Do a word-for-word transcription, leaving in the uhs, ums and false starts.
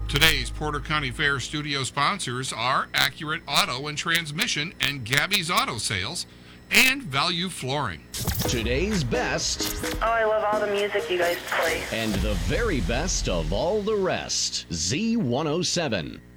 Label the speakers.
Speaker 1: Today's Porter County Fair studio sponsors are Accurate Auto and Transmission and Gabby's Auto Sales and Value Flooring.
Speaker 2: Today's best.
Speaker 3: Oh, I love all the music you guys play.
Speaker 2: And the very best of all the rest. Z one oh seven.